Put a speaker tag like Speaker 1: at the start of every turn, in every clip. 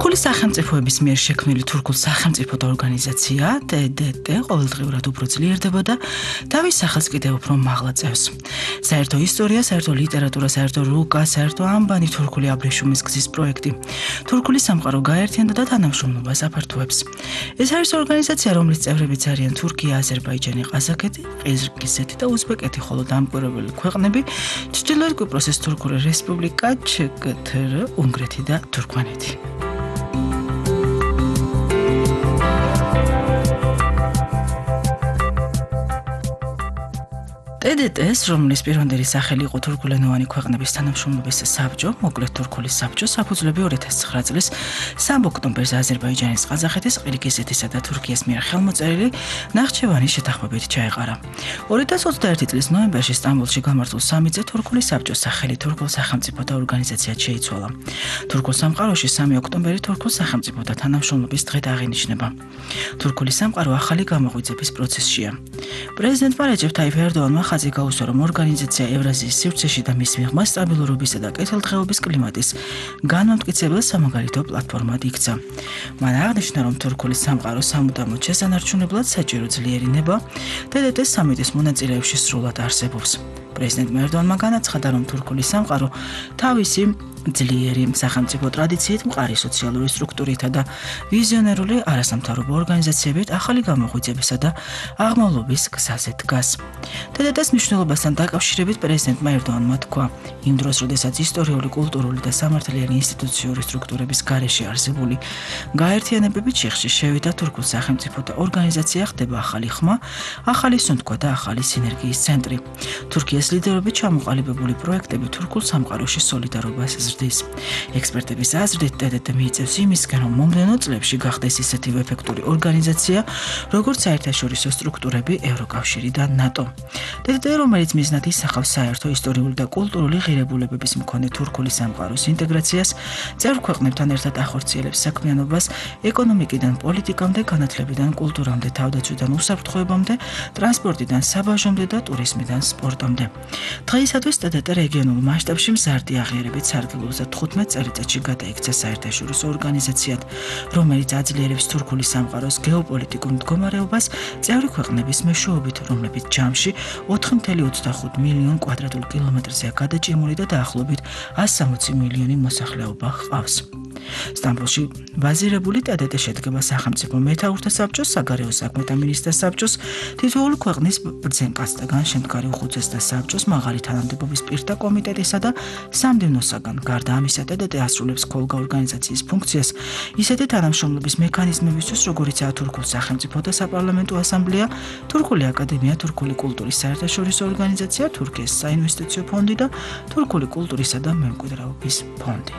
Speaker 1: თურქული სახელმწიფოების მიერ შექმნილი თურქულ სახელმწიფოთა ორგანიზაცია TDT ყოველდღიურად უფრო ძლიერდება და თავის სახელს კიდევ უფრო მაღლა წევს. საერთო ისტორია, საერთო ლიტერატურა, საერთო რუკა, საერთო ამბანი თურქული აბრეშუმის გზის პროექტი. თურქული სამყარო გაერთიანდა და თანამშრომლობას აფართოებს. ეს არის ორგანიზაცია, რომლის წევრებიც არიან თურქია, აზერბაიჯანი, ყაზახეთი, ყირგიზეთი და უზბეკეთი, ხოლო დამკვირვებელი ქვეყნები ჩრდილოეთ კვიპროსის თურქული რესპუბლიკა, ЧКТР, უნგრეთი და თურქმენეთი. TDT-ს, რომლის პირვანდელი სახელი იყო თურქულენოვანი ქვეყნების თანამშრომლობის საბჭო, მოკლედ თურქული საბჭო, საფუძვლები 2009 წლის 3 ოქტომბერს აზერბაიჯანის, ყაზახეთის, ყირგიზეთისა და თურქიის მიერ ხელმოწერილი ნახჩევანის შეთანხმებით ჩაეყარა. 2021 წლის ნოემბერში სტამბოლში გამართულ სამიტზე თურქული საბჭოს სახელი თურქულ სახელმწიფოთა ორგანიზაციად შეიცვალა. თურქულ სამყაროში 3 ოქტომბერი თურქულ სახელმწიფოთა თანამშრომლობის დღედ აღინიშნება. თურქული სამყარო ახალი გამოღვიძების პროცესშია. პრეზიდენტმა რეჯეფ ტაიფ ერდოღანმა ხაზი გაუსვა, რომ ორგანიზაცია ევრაზიის სივრცეში და მის მიღმა სტაბილურობისა და კეთილდღეობის კლიმატის განმამტკიცებელ სამაგალითო პლატფორმად იქცა. მან აღნიშნა, რომ თურქული სამყარო სამუდამოდ შესანარჩუნებლად საჭირო ძლიერინება TDT-ს სამიტის მონაწილეებში სრულად არსებობს. პრეზიდენტმა ერდოღანმა განაცხადა, რომ თურქული სამყარო თავისი ძლიერი სახელმწიფო ტრადიციით, მყარი სოციალური სტრუქტურითა და ვიზიონერული არასამთავრობო ორგანიზაციებით ახალი გამოღვიძებისა და აღმავლობის გზაზე დგას. TDT-ს მნიშვნელობასთან დაკავშირებით პრეზიდენტმა ერდოღანმა თქვა, იმ დროს, როდესაც ისტორიული, კულტურული და სამართლიანი ინსტიტუციური სტრუქტურების გარეშე არსებული გაერთიანებებით შეხში შევიდა თურქულ სახელმწიფოთა ორგანიზაცია ხდება ახალი ხმა, ახალი სუნთქვა და ახალი სინერგიის ცენტრი. თურქიის ლიდერობით ჩამოყალიბებული პროექტები თურქულ სამყაროში სოლიდარობას ზრდის. ექსპერტების აზრით, TDT მიიწევს იმისკენ, რომ მომდევნო წლებში გახდეს ისეთივე ეფექტური ორგანიზაცია, როგორც საერთაშორისო სტრუქტურები, ევროკავშირი და ნატო. TDT, რომელიც მიზნად ისახავს საერთო ისტორიული და კულტურული ღირებულებების მქონე თურქული სამყაროს ინტეგრაციას, წევრ ქვეყნებთან ერთად ახორციელებს საქმიანობას ეკონომიკიდან პოლიტიკამდე, განათლებიდან კულტურამდე, თავდაცვიდან უსაფრთხოებამდე, ტრანსპორტიდან საბაჟომდე და ტურიზმიდან სპორტამდე. დღეისათვის TDT რეგიონულ მასშტაბში მზარდი აღიარებით სარგებლობს და 15 წელიწადში გადაიქცა საერთაშორისო ორგანიზაციად, რომელიც აძლიერებს თურქული სამყაროს გეოპოლიტიკურ მდგომარეობას წევრი ქვეყნების მეშვეობით, რომლებიც ჯამში 4,25 მილიონ კვადრატულ კილომეტრზეა გადაჭიმული და დაახლოებით 160 მილიონი მოსახლეობა ჰყავს. სტამბოლში ბაზირებული TDT შედგება სახელმწიფო მეთაურთა საბჭოს, საგარეო საქმეთა მინისტრთა საბჭოს, თითოეული ქვეყნის ბრძენკაცთაგან შემდგარი უხუცესთა საბჭოს, მაღალი თანამდებობის პირთა კომიტეტისა და სამდივნოსაგან. გარდა ამისა, TDT ასრულებს ქოლგა ორგანიზაციის ფუნქციას ისეთი თანამშრომლობის მექანიზმებისთვის, როგორიცაა თურქულ სახელმწიფოთა საპარლამენტო ასამბლეა, თურქული აკადემია, თურქული კულტურის საერთაშორისო ორგანიზაცია, თურქიის საინვესტიციო ფონდი და თურქული კულტურისა და მემკვიდრეობის ფონდი.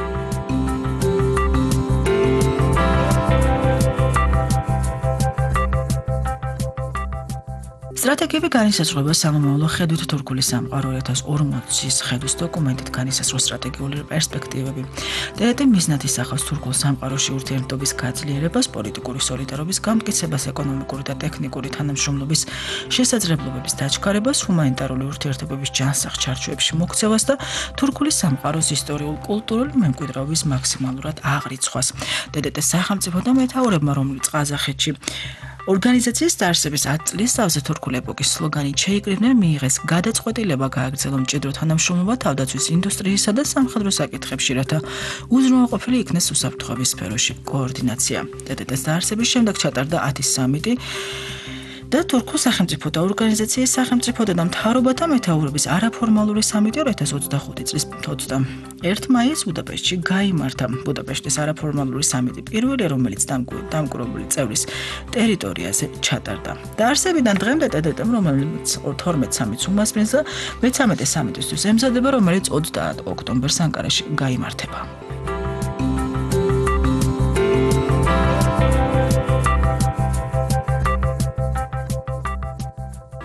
Speaker 1: სტრატეგიები განისაზღვრება სამომავლო ხედვით თურქული სამყარო 2040-ის ხედვის დოკუმენტით განისაზღვრა სტრატეგიული პერსპექტივები. TDT მიზნად ისახავს თურქულ სამყაროში ურთიერთობის გაძლიერებას, პოლიტიკური სოლიდარობის გამტკიცებას, ეკონომიკური და ტექნიკური თანამშრომლობის შესაძლებლობების დაჩქარებას, ჰუმანიტარული ურთიერთობების ჯანსაღ ჩარჩოებში მოქცევას და თურქული სამყაროს ისტორიულ-კულტურული მემკვიდრეობის მაქსიმალურად აღრიცხვას. TDT-ს სახელმწიფო და მეთაურებმა, რომელიც ყაზახეთში ორგანიზაციის დაარსების 10 წლის თავზე თურქული ეპოქის სლოგანით შეიკრიბნენ, მიიღეს გადაწყვეტილება გააგრძელონ მჭიდრო თანამშრომლობა თავდაცვის ინდუსტრიისა და სამხედრო საკითხებში, რათა უზრუნველყოფილი იქნეს უსაფრთხოების სფეროში კოორდინაცია. TDT-ს დაარსების შემდეგ ჩატარდა 10 სამიტი და თურქულ სახელმწიფოთა ორგანიზაციის სახელმწიფოთა და მთავრობათა მეთაურობის არაფორმალური სამიტი 2025 წლის 21 მაისს ბუდაპეშტში გაიმართა. ბუდაპეშტის არაფორმალური სამიტი პირველი, რომელიც დამკვირვებელი წევრის ტერიტორიაზე ჩატარდა. დაარსებიდან დღემდე TDT-მ, რომელიც 12 სამიტს უმასპინძლა და 13 სამიტისთვის ემზადება, რომელიც 30 ოქტომბერს ანკარაში გაიმართება.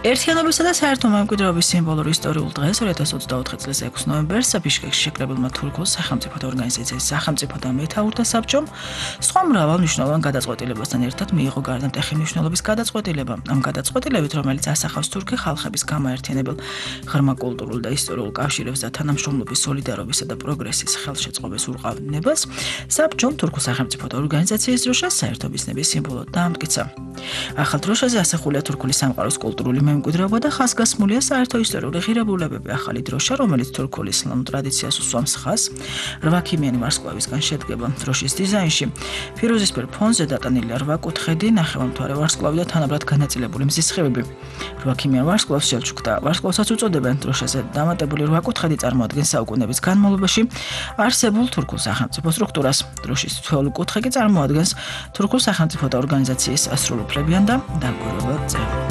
Speaker 1: ერთიანობისა და საერთო მემკვიდრეობის სიმბოლური ისტორიულ დღეს 2024 წლის 6 ნოემბერს ბიშკეკში შეკრებილმა თურქულ სახელმწიფოთა ორგანიზაციის სახელმწიფო და მეთაურთა საბჭომ სხვა მრავალ მნიშვნელოვან გადაწყვეტილებასთან ერთად მიიღო გარდამტეხი მნიშვნელობის გადაწყვეტილება. Ამ გადაწყვეტილებით, რომელიც ასახავს თურქი ხალხების გამაერთიანებელ ღრმა კულტურულ და ისტორიულ კავშირებს და თანამშრომლობის, სოლიდარობისა და პროგრესის ხელშეწყობის ურყავნებას, საბჭომ თურქულ სახელმწიფოთა ორგანიზაციის დროშას საერთო მიზნების სიმბოლოდ დაამტკიცა. ახალ დროშაზე ასახულია თურქული სამყაროს კულტურული მემკვიდრეობა და ხაზგასმულია საერთო ისტორიული ღირებულებები. ახალი დროშა, რომელიც თურქულ ისლამურ ტრადიციას უსვამს ხაზს, 8 ქიმიანი ვარსკვლავისგან შედგება. დროშის დიზაინში ფიროზისფერ ფონზე დატანილია 8 კუთხედი, ნახევარმთვარე ვარსკვლავი და თანაბრად განაწილებული მზისხივები. 8 ქიმიან ვარსკვლავს სელჩუკთა ვარსკვლავსაც უწოდებენ. დროშაზე დამატებული 8 კუთხედი წარმოადგენს საუკუნეების განმავლობაში არსებულ თურქულ სახელმწიფო სტრუქტურას. დროშის თითოეული კუთხე კი წარმოადგენს თურქულ სახელმწიფოთა ორგანიზაციის სრულუფლებიან და დამკვირვებელ წევრს.